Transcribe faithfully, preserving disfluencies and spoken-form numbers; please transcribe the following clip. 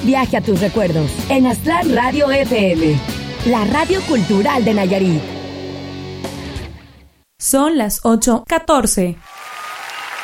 Viaje a tus recuerdos en Aztlán Radio F M, la radio cultural de Nayarit. Son las ocho catorce.